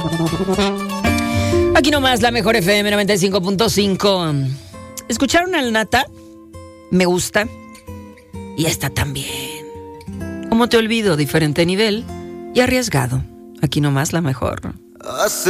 Aquí nomás la mejor FM 95.5. ¿Escucharon al Nata? Me gusta. Y esta también. ¿Cómo te olvido? Diferente nivel y arriesgado. Aquí nomás la mejor.